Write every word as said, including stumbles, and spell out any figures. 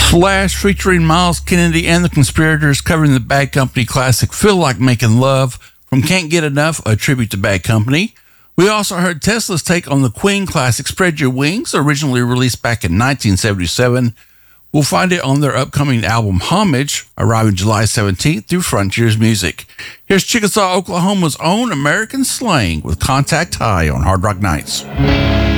Flash featuring Miles Kennedy and the Conspirators covering the Bad Company classic Feel Like Making Love from Can't Get Enough, a tribute to Bad Company. We also heard Tesla's take on the Queen classic Spread Your Wings, originally released back in nineteen seventy-seven. We'll find it on their upcoming album Homage, arriving July seventeenth through Frontiers Music. Here's Chickasaw, Oklahoma's own American Slang with Contact High on Hard Rock Nights.